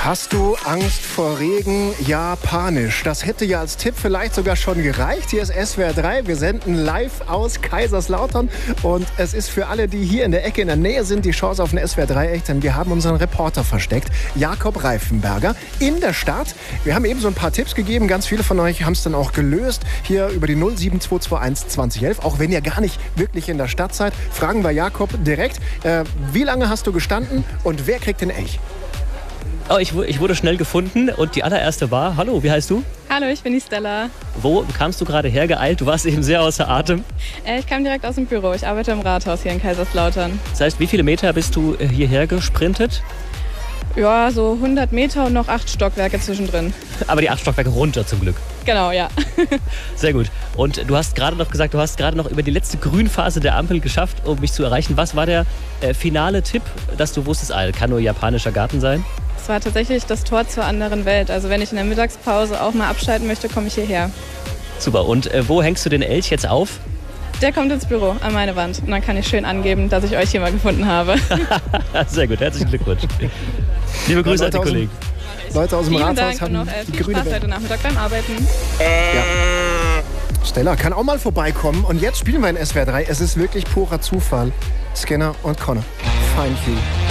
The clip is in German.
Hast du Angst vor Regen? Ja, panisch. Das hätte ja als Tipp vielleicht sogar schon gereicht. Hier ist SWR 3. Wir senden live aus Kaiserslautern. Und es ist für alle, die hier in der Ecke in der Nähe sind, die Chance auf ein SWR 3 echt. Denn wir haben unseren Reporter versteckt, Jakob Reifenberger, in der Stadt. Wir haben eben so ein paar Tipps gegeben. Ganz viele von euch haben es dann auch gelöst. Hier über die 07221 2011. Auch wenn ihr gar nicht wirklich in der Stadt seid, fragen wir Jakob direkt. Wie lange hast du gestanden und wer kriegt den Elch? Oh, ich wurde schnell gefunden und die allererste war, hallo, wie heißt du? Hallo, ich bin die Stella. Wo kamst du gerade hergeeilt? Du warst eben sehr außer Atem. Ich kam direkt aus dem Büro. Ich arbeite im Rathaus hier in Kaiserslautern. Das heißt, wie viele Meter bist du hierher gesprintet? Ja, so 100 Meter und noch 8 Stockwerke zwischendrin. Aber die 8 Stockwerke runter zum Glück. Genau, ja. Sehr gut. Und du hast gerade noch gesagt, du hast gerade noch über die letzte Grünphase der Ampel geschafft, um mich zu erreichen. Was war der finale Tipp, dass du wusstest, kann nur japanischer Garten sein? Es war tatsächlich das Tor zur anderen Welt. Also wenn ich in der Mittagspause auch mal abschalten möchte, komme ich hierher. Super. Und wo hängst du den Elch jetzt auf? Der kommt ins Büro an meine Wand. Und dann kann ich schön angeben, dass ich euch hier mal gefunden habe. Sehr gut. Herzlichen Glückwunsch. Liebe Grüße an die Kollegen. Leute aus dem Vielen Rathaus Dank haben und noch die viel grüne Spaß Welt. heute Nachmittag beim Arbeiten. Ja. Stella kann auch mal vorbeikommen. Und jetzt spielen wir in SWR 3. Es ist wirklich purer Zufall. Skinner und Connor. Find You.